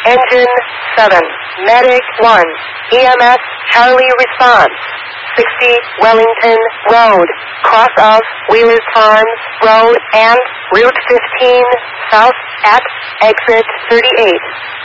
Engine 7, Medic 1, EMS Charlie response. 60 Wellington Road, cross of Wheelers Farms Road and Route 15 south at exit 38.